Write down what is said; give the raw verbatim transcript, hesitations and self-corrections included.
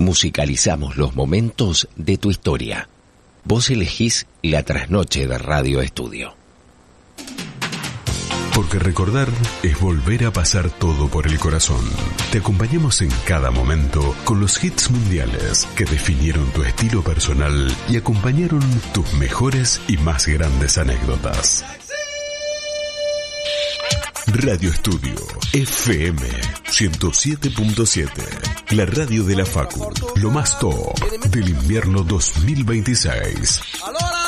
musicalizamos los momentos de tu historia. Vos elegís la trasnoche de Radio Estudio. Porque recordar es volver a pasar todo por el corazón. Te acompañamos en cada momento con los hits mundiales que definieron tu estilo personal y acompañaron tus mejores y más grandes anécdotas. Radio Estudio F M ciento siete punto siete, la radio de la Facu, lo más top del invierno dos mil veintiséis.